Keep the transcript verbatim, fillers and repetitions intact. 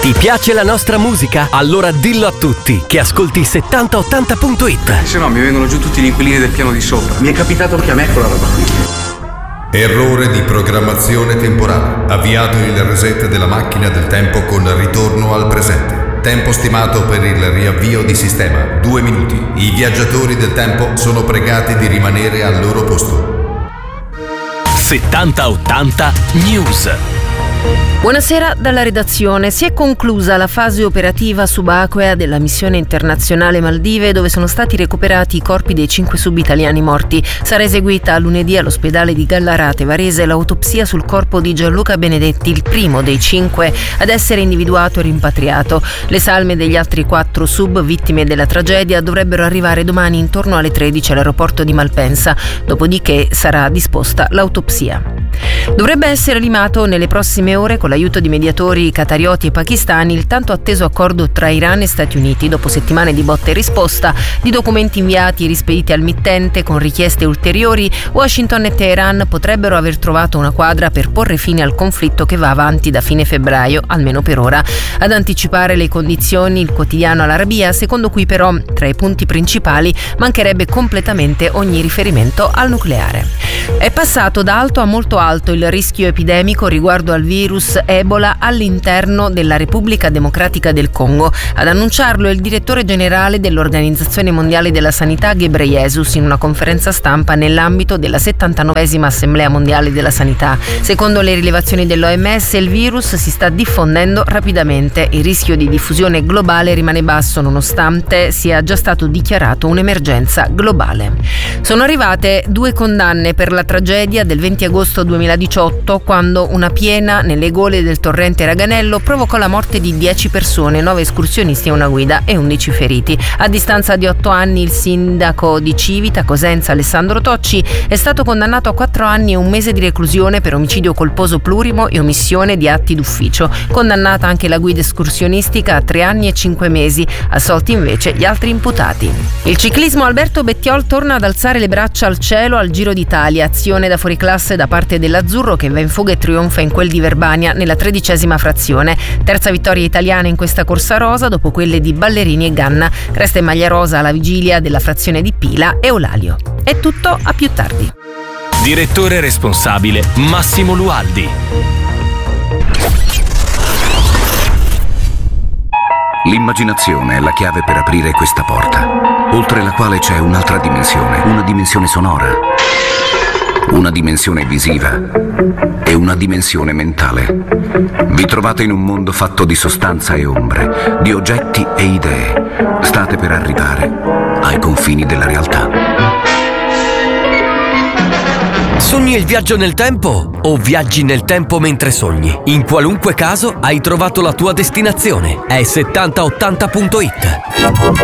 Ti piace la nostra musica? Allora dillo a tutti che ascolti settanta ottanta punto it. Se no mi vengono giù tutti gli inquilini del piano di sopra. Mi è capitato anche a me quella roba qui. Errore di programmazione temporale. Avviato il reset della macchina del tempo con ritorno al presente. Tempo stimato per il riavvio di sistema, due minuti. I viaggiatori del tempo sono pregati di rimanere al loro posto. settanta ottanta News. Buonasera dalla redazione. Si è conclusa la fase operativa subacquea della missione internazionale Maldive, dove sono stati recuperati i corpi dei cinque sub-italiani morti. Sarà eseguita lunedì all'ospedale di Gallarate Varese l'autopsia sul corpo di Gianluca Benedetti, il primo dei cinque ad essere individuato e rimpatriato. Le salme degli altri quattro sub vittime della tragedia dovrebbero arrivare domani intorno alle tredici all'aeroporto di Malpensa, dopodiché sarà disposta l'autopsia. Dovrebbe essere limato nelle prossime ore, con l'aiuto di mediatori qatarioti e pakistani, il tanto atteso accordo tra Iran e Stati Uniti, dopo settimane di botta e risposta, di documenti inviati e rispediti al mittente con richieste ulteriori. Washington e Teheran potrebbero aver trovato una quadra per porre fine al conflitto che va avanti da fine febbraio, almeno per ora. Ad anticipare le condizioni il quotidiano Al-Arabiya, secondo cui però tra i punti principali mancherebbe completamente ogni riferimento al nucleare. È passato da alto a molto alto il rischio epidemico riguardo al virus Ebola all'interno della Repubblica Democratica del Congo. Ad annunciarlo è il direttore generale dell'Organizzazione Mondiale della Sanità Ghebreyesus in una conferenza stampa nell'ambito della settantanovesima Assemblea Mondiale della Sanità. Secondo le rilevazioni dell'O M S il virus si sta diffondendo rapidamente. Il rischio di diffusione globale rimane basso nonostante sia già stato dichiarato un'emergenza globale. Sono arrivate due condanne per la tragedia del venti agosto duemiladiciotto, quando una piena nelle gole del torrente Raganello provocò la morte di dieci persone, nove escursionisti e una guida, e undici feriti. A distanza di otto anni il sindaco di Civita Cosenza, Alessandro Tocci, è stato condannato a quattro anni e un mese di reclusione per omicidio colposo plurimo e omissione di atti d'ufficio. Condannata anche la guida escursionistica a tre anni e cinque mesi, assolti invece gli altri imputati. Il ciclismo. Alberto Bettiol torna ad alzare le braccia al cielo al Giro d'Italia, azione da fuoriclasse da parte dell'azzurro che va in fuga e trionfa in quel di Verbania nella tredicesima frazione. Terza vittoria italiana in questa corsa rosa dopo quelle di Ballerini e Ganna. Resta in maglia rosa alla vigilia della frazione di Pila e Olalio. È tutto, a più tardi. Direttore responsabile Massimo Lualdi. L'immaginazione è la chiave per aprire questa porta, oltre la quale c'è un'altra dimensione, una dimensione sonora, una dimensione visiva e una dimensione mentale. Vi trovate in un mondo fatto di sostanza e ombre, di oggetti e idee. State per arrivare ai confini della realtà. Sogni il viaggio nel tempo o viaggi nel tempo mentre sogni? In qualunque caso hai trovato la tua destinazione. È settanta ottanta punto it.